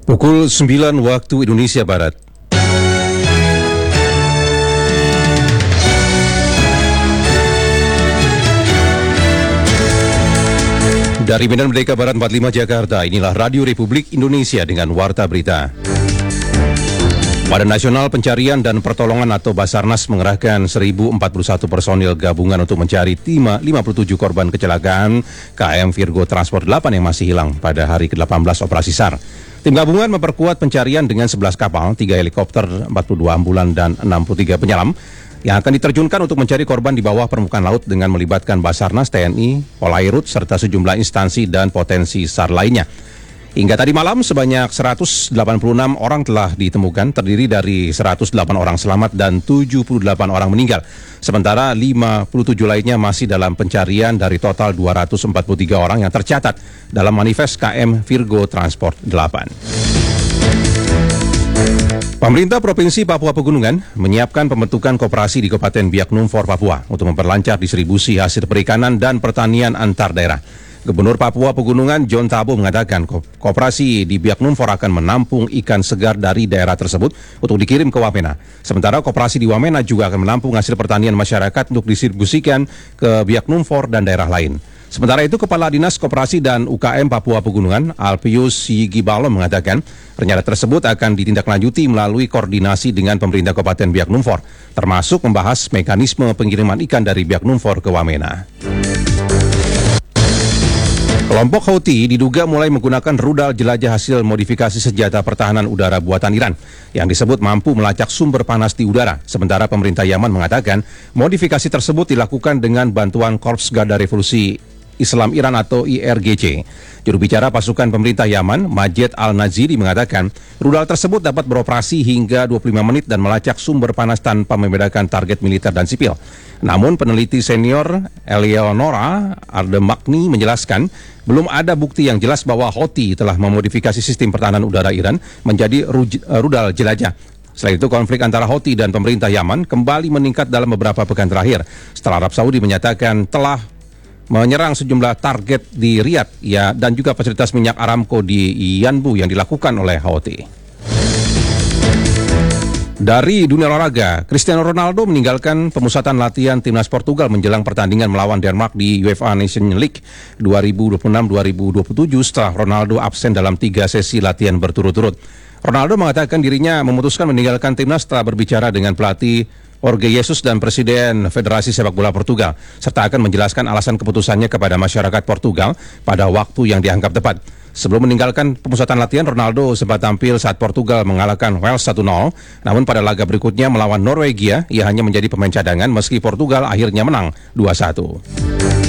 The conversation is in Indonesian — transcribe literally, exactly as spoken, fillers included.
Pukul sembilan waktu Indonesia Barat. Dari Medan Merdeka Barat empat puluh lima Jakarta, inilah Radio Republik Indonesia dengan Warta Berita. Badan Nasional Pencarian dan Pertolongan atau Basarnas mengerahkan seribu empat puluh satu personil gabungan untuk mencari lima puluh tujuh korban kecelakaan K M Virgo Transport delapan yang masih hilang pada hari ke delapan belas operasi SAR. Tim gabungan memperkuat pencarian dengan sebelas kapal, tiga helikopter, empat puluh dua ambulan, dan enam puluh tiga penyelam yang akan diterjunkan untuk mencari korban di bawah permukaan laut dengan melibatkan Basarnas, T N I, Polairut, serta sejumlah instansi dan potensi SAR lainnya. Hingga tadi malam, sebanyak seratus delapan puluh enam orang telah ditemukan, terdiri dari seratus delapan orang selamat dan tujuh puluh delapan orang meninggal. Sementara lima puluh tujuh lainnya masih dalam pencarian dari total dua ratus empat puluh tiga orang yang tercatat dalam manifest K M Virgo Transport delapan. Pemerintah Provinsi Papua Pegunungan menyiapkan pembentukan koperasi di Kabupaten Biak Numfor, Papua untuk memperlancar distribusi hasil perikanan dan pertanian antar daerah. Gubernur Papua Pegunungan John Tabo mengatakan koperasi di Biak Numfor akan menampung ikan segar dari daerah tersebut untuk dikirim ke Wamena. Sementara koperasi di Wamena juga akan menampung hasil pertanian masyarakat untuk distribusikan ke Biak Numfor dan daerah lain. Sementara itu, Kepala Dinas Koperasi dan U K M Papua Pegunungan, Alpius Sigibalo, mengatakan rencana tersebut akan ditindaklanjuti melalui koordinasi dengan pemerintah Kabupaten Biak Numfor, termasuk membahas mekanisme pengiriman ikan dari Biak Numfor ke Wamena. Kelompok Houthi diduga mulai menggunakan rudal jelajah hasil modifikasi senjata pertahanan udara buatan Iran yang disebut mampu melacak sumber panas di udara. Sementara pemerintah Yaman mengatakan modifikasi tersebut dilakukan dengan bantuan Korps Garda Revolusi Islam Iran atau I R G C. Juru bicara pasukan pemerintah Yaman, Majed Al-Naziri, mengatakan rudal tersebut dapat beroperasi hingga dua puluh lima menit dan melacak sumber panas tanpa membedakan target militer dan sipil. Namun peneliti senior Eleonora Ardemakni menjelaskan belum ada bukti yang jelas bahwa Houthi telah memodifikasi sistem pertahanan udara Iran menjadi rudal jelajah. Selain itu, konflik antara Houthi dan pemerintah Yaman kembali meningkat dalam beberapa pekan terakhir setelah Arab Saudi menyatakan telah menyerang sejumlah target di Riyadh ya, dan juga fasilitas minyak Aramco di Yanbu yang dilakukan oleh Houthi. Dari dunia olahraga, Cristiano Ronaldo meninggalkan pemusatan latihan timnas Portugal menjelang pertandingan melawan Denmark di UEFA Nations League dua ribu dua puluh enam dua ribu dua puluh tujuh setelah Ronaldo absen dalam tiga sesi latihan berturut-turut. Ronaldo mengatakan dirinya memutuskan meninggalkan timnas setelah berbicara dengan pelatih Jorge Jesus dan Presiden Federasi Sepak Bola Portugal, serta akan menjelaskan alasan keputusannya kepada masyarakat Portugal pada waktu yang dianggap tepat. Sebelum meninggalkan pemusatan latihan, Ronaldo sempat tampil saat Portugal mengalahkan Wales satu nol, namun pada laga berikutnya melawan Norwegia, ia hanya menjadi pemain cadangan meski Portugal akhirnya menang dua satu.